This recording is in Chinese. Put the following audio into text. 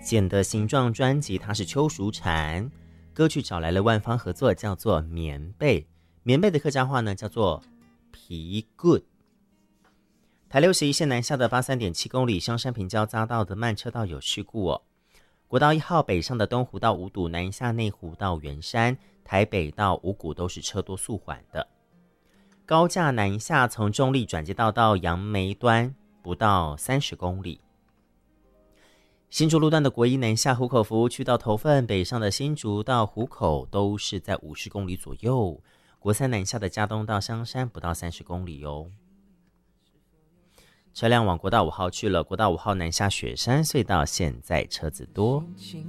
茧的形状专辑，它是秋蜀产，歌曲找来了万方合作，叫做棉被。棉被的客家话呢叫做皮good。台61线南下的83.7公里香山平交匝道的慢车道有事故哦。国道1号北上的东湖到五堵，南下内湖到圆山，台北到五股都是车多速缓的。高架南下从中立转接道到杨梅端不到30公里。新竹路段的国一南下湖口服务区到头份，北上的新竹到湖口都是在50公里左右。国三南下的嘉东到香山不到30公里哦。车辆往国道5号去了，国道5号南下雪山隧道现在车子多。